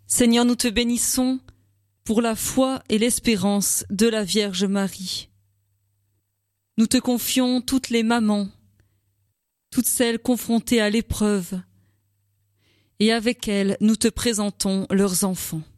Seigneur, nous te bénissons pour la foi et l'espérance de la Vierge Marie. Nous te confions toutes les mamans, toutes celles confrontées à l'épreuve, et avec elles nous te présentons leurs enfants.